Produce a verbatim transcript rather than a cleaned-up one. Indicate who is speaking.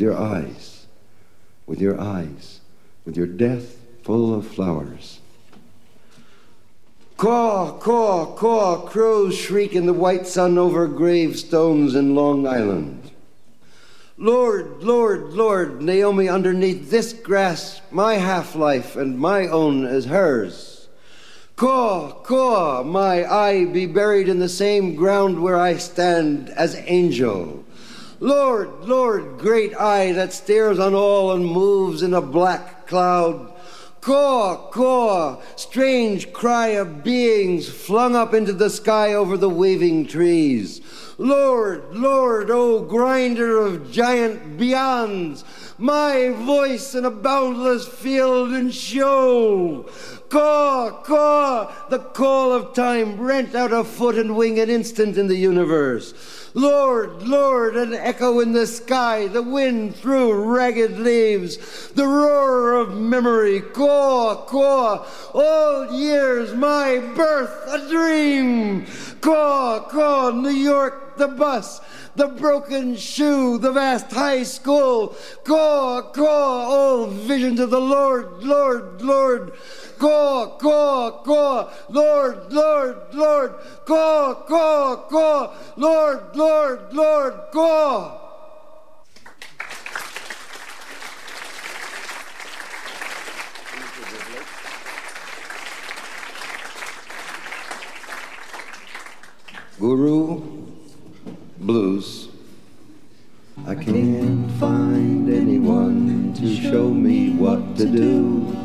Speaker 1: with your eyes, with your eyes, with your death full of flowers. Caw, caw, caw, crows shriek in the white sun over gravestones in Long Island. Lord, Lord, Lord, Naomi, underneath this grass, my half-life and my own as hers. Caw, caw, my eye be buried in the same ground where I stand as angel. Lord, Lord, great eye that stares on all and moves in a black cloud. Caw, caw, strange cry of beings flung up into the sky over the waving trees. Lord, Lord, O grinder of giant beyonds, my voice in a boundless field and show. Caw, caw, the call of time rent out a foot and wing an instant in the universe. Lord, Lord, an echo in the sky, the wind through ragged leaves, the roar of memory, caw, caw, old years, my birth, a dream. Caw, caw, New York, the bus, the broken shoe, the vast high school. Caw, caw, all visions of the Lord, Lord, Lord. Caw, caw, caw, Lord, Lord, Lord. Caw, caw, caw, Lord, Lord, Lord, caw. Guru Blues. I can't find anyone to show me what to do.